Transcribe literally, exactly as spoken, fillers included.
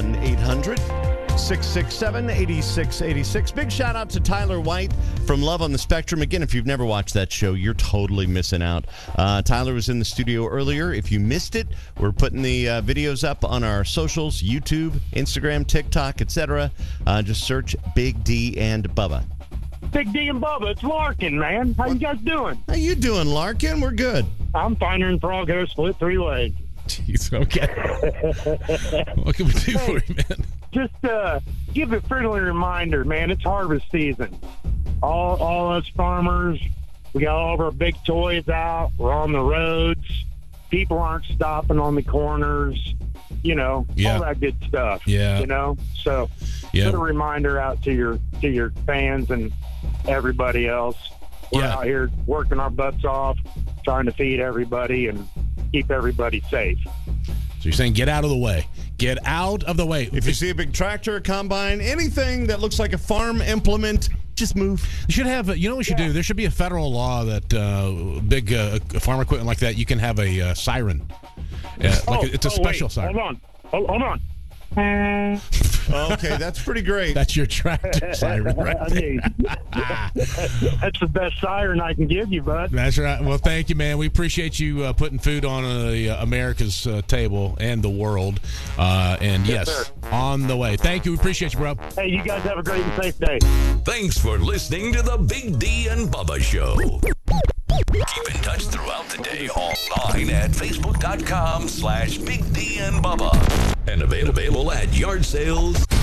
one eight hundred six six seven eight six eight six. Big shout out to Tyler White from Love on the Spectrum. Again, if you've never watched that show, you're totally missing out. Uh, Tyler was in the studio earlier. If you missed it, we're putting the uh, videos up on our socials, YouTube, Instagram, TikTok, et cetera. Uh, just search Big D and Bubba. Big D and Bubba, it's Larkin, man. How you guys doing? How you doing, Larkin? We're good. I'm finer than Frog Hair, split three legs. Jeez, okay. What can we do Hey, for you, man? Just uh, give a friendly reminder, man. It's harvest season. All, all us farmers, we got all of our big toys out. We're on the roads. People aren't stopping on the corners. You know, Yeah. all that good stuff. Yeah. You know, so Yeah. put a reminder out to your to your fans and everybody else. We're Yeah. out here working our butts off, trying to feed everybody and keep everybody safe. So you're saying get out of the way. Get out of the way. If you see a big tractor, a combine, anything that looks like a farm implement, just move. You should have, a, you know what we should Yeah. do? There should be a federal law that uh, big uh, farm equipment like that, you can have a uh, siren. Yeah, like Oh, it's a oh, special wait, siren. Hold on. Hold, hold on. Okay, that's pretty great. That's your tractor siren right I there. mean, that's the best siren I can give you, bud. That's right. Well, thank you, man. We appreciate you uh, putting food on uh, America's uh, table and the world. Uh, and yes, Yes, sir. on the way. Thank you. We appreciate you, bro. Hey, you guys have a great and safe day. Thanks for listening to the Big D and Bubba Show. Keep in touch throughout the day online at facebook.com slash Big D and Bubba. And available at yard sales